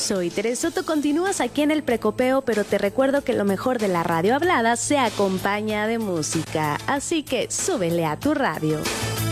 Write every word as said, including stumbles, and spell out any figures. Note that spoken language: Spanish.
Soy Teresa Soto, continúas aquí en el Precopeo, pero te recuerdo que lo mejor de la radio hablada se acompaña de música, así que súbele a tu radio.